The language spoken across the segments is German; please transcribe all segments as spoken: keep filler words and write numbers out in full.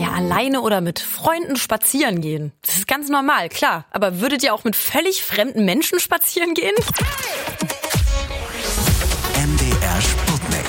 Ja, alleine oder mit Freunden spazieren gehen. Das ist ganz normal, klar. Aber würdet ihr auch mit völlig fremden Menschen spazieren gehen? M D R Sputnik.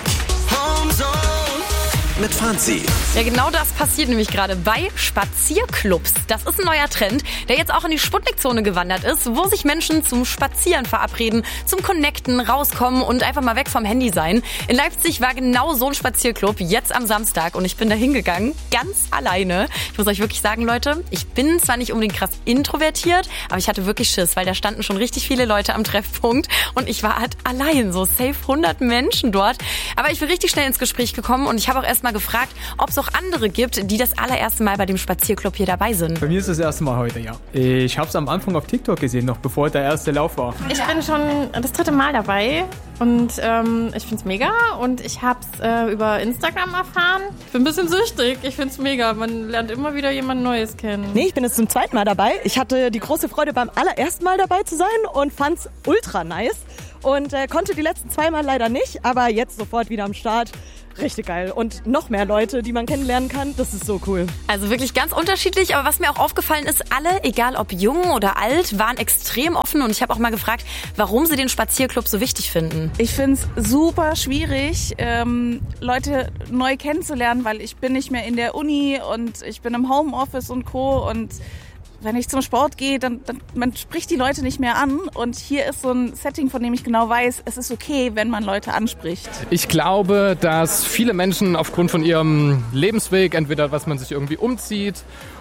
Mit Franzi. Ja, genau das passiert nämlich gerade bei Spazierclubs. Das ist ein neuer Trend, der jetzt auch in die Sputnik-Zone gewandert ist, wo sich Menschen zum Spazieren verabreden, zum Connecten, rauskommen und einfach mal weg vom Handy sein. In Leipzig war genau so ein Spazierclub jetzt am Samstag und ich bin da hingegangen, ganz alleine. Ich muss euch wirklich sagen, Leute, ich bin zwar nicht unbedingt krass introvertiert, aber ich hatte wirklich Schiss, weil da standen schon richtig viele Leute am Treffpunkt und ich war halt allein, so safe hundert Menschen dort. Aber ich bin richtig schnell ins Gespräch gekommen und ich habe auch erst mal gefragt, ob es auch andere gibt, die das allererste Mal bei dem Spazierclub hier dabei sind. Bei mir ist es das erste Mal heute, ja. Ich habe es am Anfang auf TikTok gesehen, noch bevor der erste Lauf war. Ich bin schon das dritte Mal dabei und ähm, ich finde es mega und ich habe es äh, über Instagram erfahren. Ich bin ein bisschen süchtig, ich finde es mega. Man lernt immer wieder jemand Neues kennen. Nee, ich bin jetzt zum zweiten Mal dabei. Ich hatte die große Freude, beim allerersten Mal dabei zu sein und fand es ultra nice. Und äh, konnte die letzten zweimal leider nicht, aber jetzt sofort wieder am Start. Richtig geil. Und noch mehr Leute, die man kennenlernen kann. Das ist so cool. Also wirklich ganz unterschiedlich. Aber was mir auch aufgefallen ist, alle, egal ob jung oder alt, waren extrem offen. Und ich habe auch mal gefragt, warum sie den Spazierclub so wichtig finden. Ich finde es super schwierig, ähm, Leute neu kennenzulernen, weil ich bin nicht mehr in der Uni und ich bin im Homeoffice und Co. Und wenn ich zum Sport gehe, dann, dann man spricht die Leute nicht mehr an. Und hier ist so ein Setting, von dem ich genau weiß, es ist okay, wenn man Leute anspricht. Ich glaube, dass viele Menschen aufgrund von ihrem Lebensweg, entweder dass man sich irgendwie umzieht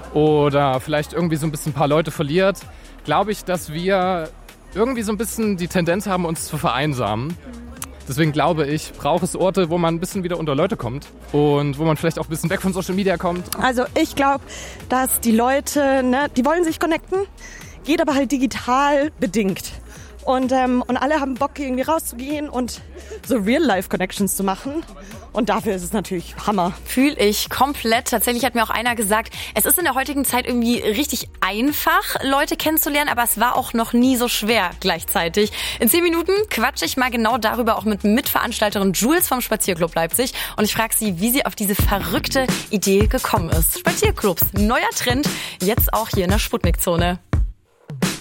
oder vielleicht irgendwie so ein bisschen ein paar Leute verliert, glaube ich, dass wir irgendwie so ein bisschen die Tendenz haben, uns zu vereinsamen. Deswegen glaube ich, braucht es Orte, wo man ein bisschen wieder unter Leute kommt und wo man vielleicht auch ein bisschen weg von Social Media kommt. Also ich glaube, dass die Leute, ne, die wollen sich connecten, geht aber halt digital bedingt. Und, ähm, und alle haben Bock, irgendwie rauszugehen und so Real-Life-Connections zu machen. Und dafür ist es natürlich Hammer. Fühl ich komplett. Tatsächlich hat mir auch einer gesagt, es ist in der heutigen Zeit irgendwie richtig einfach, Leute kennenzulernen, aber es war auch noch nie so schwer gleichzeitig. In zehn Minuten quatsche ich mal genau darüber auch mit Mitveranstalterin Jules vom Spazierclub Leipzig. Und ich frage sie, wie sie auf diese verrückte Idee gekommen ist. Spazierclubs, neuer Trend, jetzt auch hier in der Sputnik-Zone.